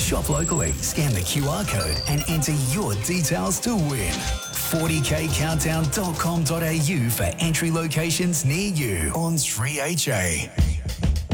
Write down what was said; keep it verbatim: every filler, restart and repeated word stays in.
Shop locally, scan the Q R code and enter your details to win. forty k countdown dot com dot a u for entry locations near you on three H A.